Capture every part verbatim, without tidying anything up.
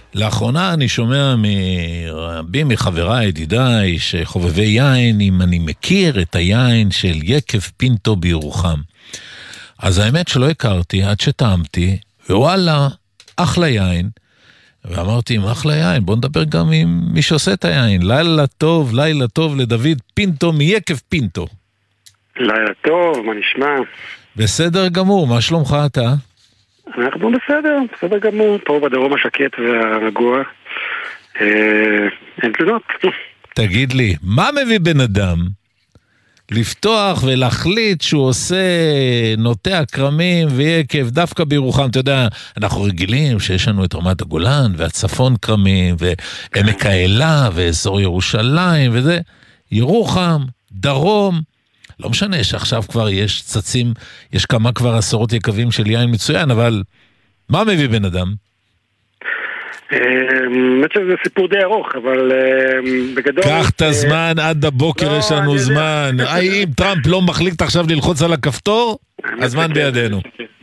לאחרונה אני שומע מרבים מחבריי, ידידיי, שחובבי יין, אם אני מכיר את היין של יקב פינטו בירוחם. אז האמת שלא הכרתי עד שטעמתי, ווואלה, אחלה יין. ואמרתי, אם אחלה יין, בוא נדבר גם עם מי שעושה את היין. לילה טוב, לילה טוב לדוד פינטו מיקב פינטו. לילה טוב, מה נשמע? בסדר גמור, מה שלומך אתה? אנחנו בסדר, בסדר גמור, פה בדרום השקט והרגוע. אין תלונות. תגיד לי, מה מביא בן אדם לפתוח ולהחליט שהוא עושה נוטע קרמים ויקב דווקא בירוחם? אתה יודע, אנחנו רגילים שיש לנו את רמת הגולן והצפון קרמים ועמק האלה ואזור ירושלים וזה. ירוחם, דרום, לא משנה שעכשיו כבר יש צצים, יש כמה כבר עשרות יקבים של יין מצוין, אבל מה מביא בן אדם? באמת שזה סיפור די ארוך, אבל בגדול... קח את הזמן, עד הבוקר יש לנו זמן. אם טראמפ לא מחליט עכשיו ללחוץ על הכפתור, הזמן בידינו.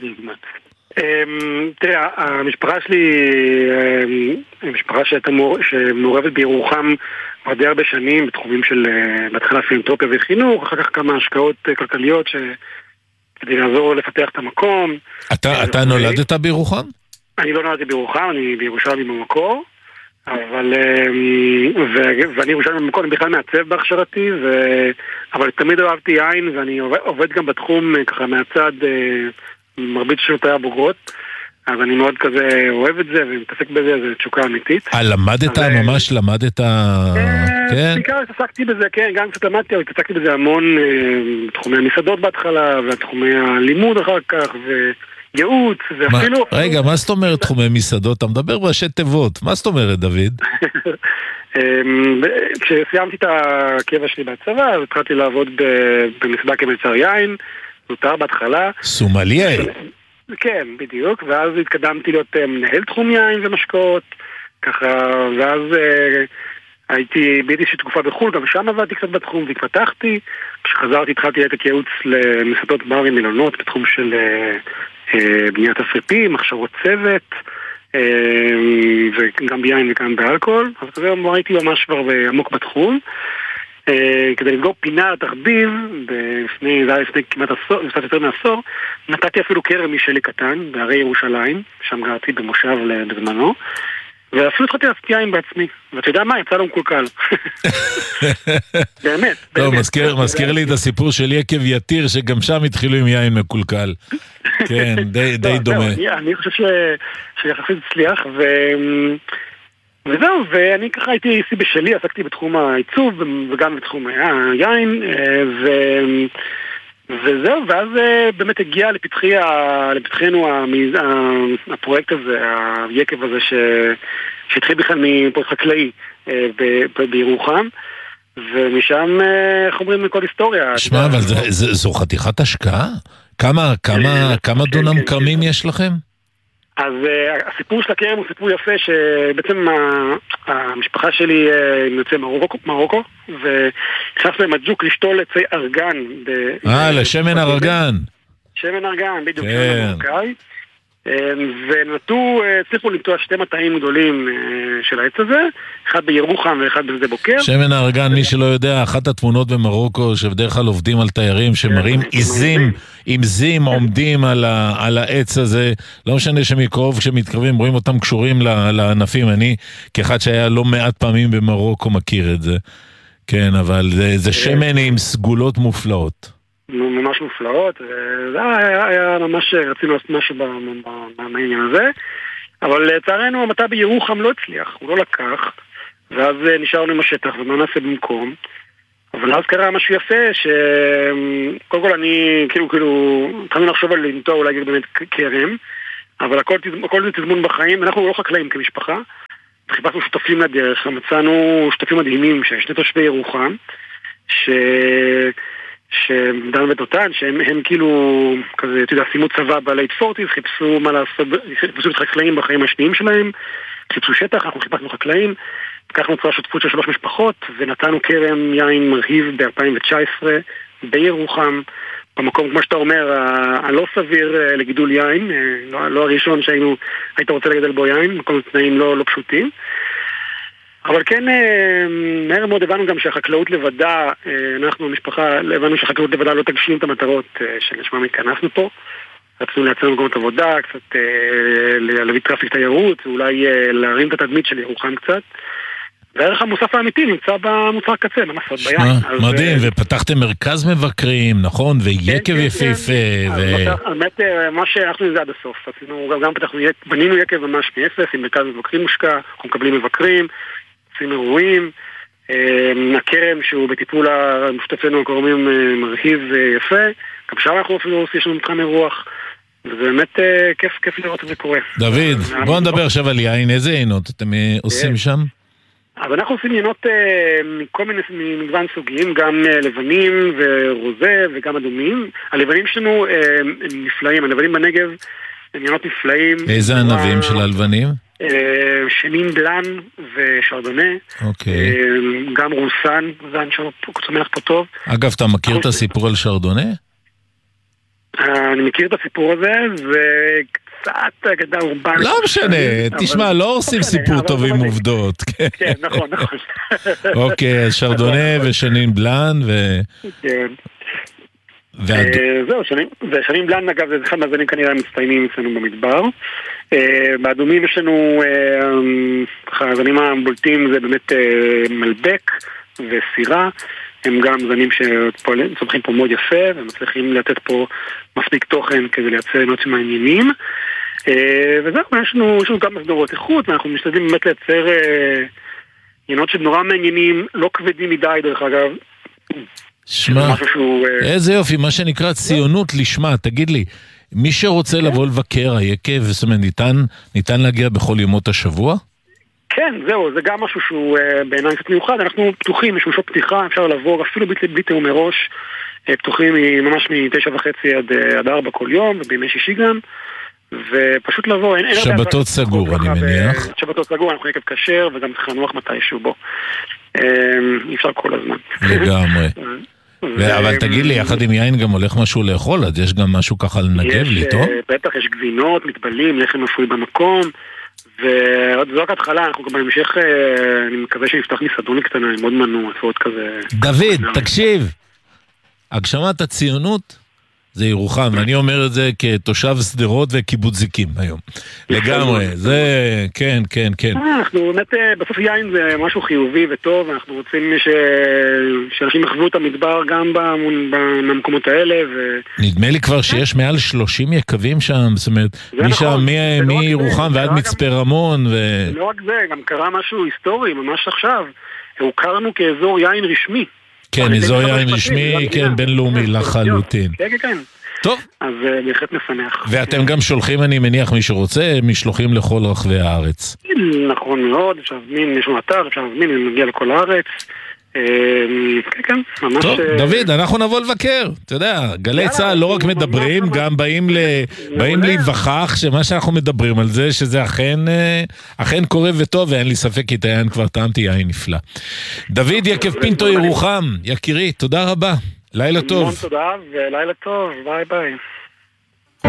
תראה, המשפחה שלי, המשפחה שמעורבת בירוחם כבר די הרבה שנים, בתחומים של בהתחלה פילנתרופיה וחינוך, אחר כך כמה השקעות כלכליות כדי לעזור לפתח את המקום. אתה נולדת בירוחם? אני לא נולדתי בירוחם, אני בירושלים במקור, אבל, ואני ירושלים במקור, אני בכלל מעצב בהכשרתי, אבל תמיד אוהבתי יין, ואני עובד גם בתחום ככה מהצד, מרבית שנותיי הבוגרות, אז אני מאוד כזה אוהב את זה, ומתעסק בזה, זה תשוקה אמיתית. אה, למדת, ממש למדת? כן? בעיקר התעסקתי בזה, כן, גם קצת למדתי, אבל התעסקתי בזה המון, בתחומי המסעדות בהתחלה, ובתחומי הלימוד אחר כך, ו... ייעוץ, ואפילו... רגע, מה זאת אומרת תחומי מסעדות? אתה מדבר בראשי תיבות. מה זאת אומרת, דוד? כשסיימתי את הקבע שלי בצבא, אז התחלתי לעבוד במסעדה כמלצר יין, זוטר בהתחלה. סומליה. כן, בדיוק, ואז התקדמתי להיות מנהל תחום יין ומשקאות, ככה, ואז הייתי באיזושהי תקופה בחול, גם שם עבדתי קצת בתחום והתפתחתי. כשחזרתי התחלתי לתת ייעוץ למסעדות ברים מילונות בתחום של... בניית אפריפים, הכשרות צוות, וגם ביין וגם באלכוהול. אז כזה הייתי ממש כבר עמוק בתחום. כדי לסגור פינה תחביב, לפני, זה היה לפני כמעט עשור, קצת יותר מעשור, נתתי אפילו קרם משלי קטן, בערי ירושלים, שם גרתי במושב בזמנו, ואפילו התחלתי לעשות יין בעצמי. ואתה יודע מה? יצא לו מקולקל. באמת. טוב, מזכיר לי את הסיפור של יקב יתיר, שגם שם התחילו עם יין מקולקל. כן, די דומה. אני חושב שיחסית הצליח, וזהו, ואני ככה הייתי עשי בשלי, עסקתי בתחום העיצוב, וגם בתחום היין, וזהו, ואז באמת הגיע לפתחנו הפרויקט הזה, היקב הזה, שהתחיל בכלל מפרויקט חקלאי בירוחם, ומשם, איך אומרים, מכל היסטוריה. שמע, אבל זו חתיכת השקעה? כמה דונם קרמים יש לכם? אז הסיפור של הקרם הוא סיפור יפה, שבעצם המשפחה שלי יוצא מרוקו, ונכנס למג'וק לשתול עצי ארגן. אה, לשמן ארגן. שמן ארגן, בדיוק, שמן מרוקאי. ונטו, הצליחו לנטוע שתי מטעים גדולים של העץ הזה, אחד בירוחם ואחד בשדה בוקר. שמן הארגן, מי שלא יודע, אחת התמונות במרוקו שבדרך כלל עובדים על תיירים שמראים עיזים, עיזים עומדים על העץ הזה, לא משנה שמקרוב כשמתקרבים רואים אותם קשורים לענפים. אני כאחד שהיה לא מעט פעמים במרוקו מכיר את זה, כן, אבל זה שמן עם סגולות מופלאות. ממש מופלאות, וזה היה, היה ממש, רצינו לעשות משהו בעניין הזה, אבל לצערנו המטע בירוחם לא הצליח, הוא לא לקח, ואז נשארנו עם השטח, ומה נעשה במקום, אבל אז קרה משהו יפה, שקודם כל אני, כאילו, כאילו, התחלנו לחשוב על לנטוע אולי באמת קרם, אבל הכל, הכל זה תזמון בחיים, אנחנו לא חקלאים כמשפחה, חיפשנו שותפים לדרך, מצאנו שותפים מדהימים, שני תושבי ירוחם, ש... שדן ודותן, שהם הם כאילו, כזה, אתה יודע, שימו צבא בלייט פורטיז, חיפשו מה לעשות, חיפשו את חקלאים בחיים השניים שלהם, חיפשו שטח, אנחנו חיפשנו חקלאים, כך נוצרה שותפות של שלוש משפחות, ונתנו קרם יין מרהיב ב-אלפיים תשע עשרה בירוחם, במקום, כמו שאתה אומר, הלא סביר לגידול יין, לא, לא הראשון שהיינו, היית רוצה לגדל בו יין, מקום תנאים לא, לא פשוטים. אבל כן, מהר מאוד הבנו גם שהחקלאות לבדה, אנחנו המשפחה, הבנו שהחקלאות לבדה לא תגשים את המטרות שלשמם התכנסנו פה. רצינו לייצר מקומות עבודה, קצת להביא טראפיק תיירות, ואולי להרים את התדמית של ירוחם קצת. והערך המוסף האמיתי נמצא במוצר קצה, בנסות ביין. מדהים, ופתחתם מרכז מבקרים, נכון? ויקב יפיפה. באמת, מה שאנחנו נזה עד הסוף. גם פתחנו, בנינו יקב ממש מאפס, עם מרכז מבקרים מושקע, אנחנו מקבלים מבקרים, עושים אירועים, הכרם שהוא בטיפול המשותפנו הקורמים מרהיב יפה, גם שם אנחנו אפילו יש לנו מתחם אירוח, וזה באמת כיף, כיף לראות את זה קורה. דוד, בוא נדבר עכשיו על יין, איזה עינות אתם עושים שם? אז אנחנו עושים עינות מכל מיני מגוון סוגים, גם לבנים ורוזה וגם אדומים. הלבנים שלנו הם נפלאים, הלבנים בנגב הם עינות נפלאים. איזה ענבים של הלבנים? שנים בלן ושרדונה, גם רוסן, זן שצומח פה טוב. אגב, אתה מכיר את הסיפור על שרדונה? אני מכיר את הסיפור הזה, זה קצת אגדה אורבנית. לא משנה, תשמע, לא עושים סיפור טוב עם עובדות. כן, נכון, נכון. אוקיי, אז שרדונה ושנים בלן ו... כן. זהו, ושנים בלן אגב זה אחד מהזנים כנראה מצטיינים אצלנו במדבר. באדומים יש לנו, הזנים הבולטים זה באמת מלבק וסירה, הם גם זנים שצומחים פה מאוד יפה ומצליחים לתת פה מספיק תוכן כדי לייצר מאוד מעניינים. וזהו, יש לנו גם מסדורות איכות ואנחנו משתדלים באמת לייצר עינות שנורא מעניינים, לא כבדים מדי דרך אגב. שמע, איזה יופי, מה שנקרא ציונות לשמה, תגיד לי, מי שרוצה לבוא לבקר היקב, זאת אומרת, ניתן, ניתן להגיע בכל ימות השבוע? כן, זהו, זה גם משהו שהוא בעיניי קצת מיוחד, אנחנו פתוחים, יש משהו פתיחה, אפשר לבוא אפילו בלי תיאום מראש, פתוחים ממש מתשע וחצי עד, עד ארבע כל יום, ובימי שישי גם, ופשוט לבוא, אין... שבתות סגור, אני מניח. שבתות סגור, אנחנו יקב כשר, וגם צריך לנוח מתישהו בו. אי אפשר כל הזמן. לגמרי. אבל תגיד לי, יחד עם יין גם הולך משהו לאכול, אז יש גם משהו ככה לנגב לי, טוב? בטח, יש גבינות, מתבלים, לחם אפוי במקום, וזו רק התחלה, אנחנו גם בהמשך, אני מקווה שנפתח מסעדון קטנה, עם עוד מנוע, ועוד כזה... דוד, תקשיב, הגשמת הציונות זה ירוחם, ואני אומר את זה כתושב סדרות וקיבוץ זיקים היום. לגמרי, זה, כן, כן, כן. אנחנו באמת, בסוף יין זה משהו חיובי וטוב, אנחנו רוצים שאנשים יחוו את המדבר גם במקומות האלה. נדמה לי כבר שיש מעל שלושים יקבים שם, זאת אומרת, משם, מירוחם ועד מצפה רמון. לא רק זה, גם קרה משהו היסטורי, ממש עכשיו. הוכרנו כאזור יין רשמי. כן, אזור יין רשמי, כן, בינלאומי לחלוטין. כן, כן, כן. טוב. אז בהחלט משמח. ואתם גם שולחים, אני מניח, מי שרוצה, משלוחים לכל רחבי הארץ. נכון מאוד, אפשר להזמין, יש לנו אתר, אפשר להזמין, נגיע לכל הארץ. כן, כן, ממש... טוב, דוד, אנחנו נבוא לבקר. אתה יודע, גלי צהל לא רק מדברים, גם באים להיווכח שמה שאנחנו מדברים על זה, שזה אכן קורה וטוב, ואין לי ספק כי את היין כבר טעמתי יין נפלא. דוד יקב פינטו ירוחם, יקירי, תודה רבה. לילה טוב. המון תודה, ולילה טוב, ביי ביי.